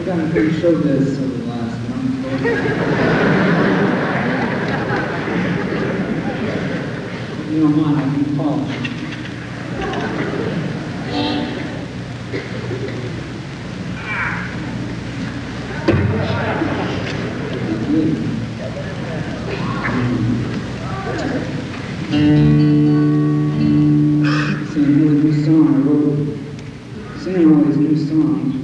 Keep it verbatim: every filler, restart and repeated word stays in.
I've gotten pretty show this over the last month. If you don't mind, I can polish. Singing all these new songs, I wrote, singing all these new songs.